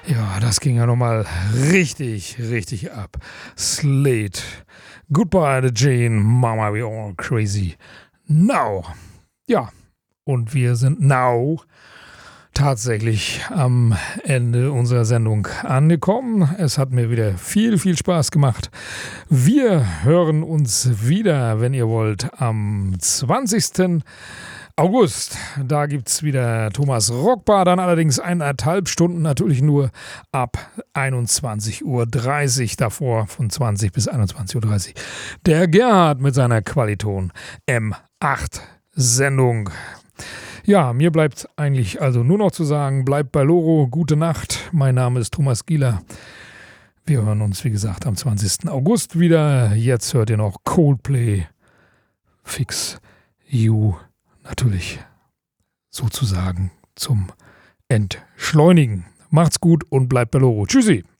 Ja, das ging ja nochmal richtig, richtig ab. Slate. Goodbye, the Jane. Mama, we all crazy. Now. Ja, und wir sind now tatsächlich am Ende unserer Sendung angekommen. Es hat mir wieder viel, viel Spaß gemacht. Wir hören uns wieder, wenn ihr wollt, am 20. August. Da gibt es wieder Thomas Rockbar, dann allerdings 1,5 Stunden, natürlich nur ab 21.30 Uhr, davor von 20 bis 21.30 Uhr. Der Gerhard mit seiner Qualiton M8 Sendung. Ja, mir bleibt eigentlich also nur noch zu sagen, bleibt bei Loro, gute Nacht. Mein Name ist Thomas Gieler. Wir hören uns, wie gesagt, am 20. August wieder. Jetzt hört ihr noch Coldplay, Fix You, natürlich sozusagen zum Entschleunigen. Macht's gut und bleibt bei Loro. Tschüssi.